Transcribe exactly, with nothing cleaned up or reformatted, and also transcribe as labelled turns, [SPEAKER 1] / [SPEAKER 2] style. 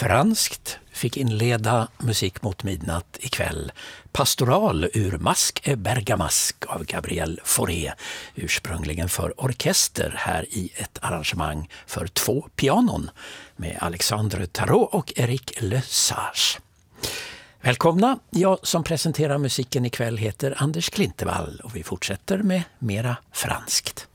[SPEAKER 1] Franskt fick inleda Musik mot midnatt ikväll. Pastoral ur Masque et Bergamasque av Gabriel Fauré, ursprungligen för orkester, här i ett arrangemang för två pianon med Alexandre Tarot och Eric Lesage. Välkomna! Jag som presenterar musiken ikväll heter Anders Klintevall och vi fortsätter med mera franskt.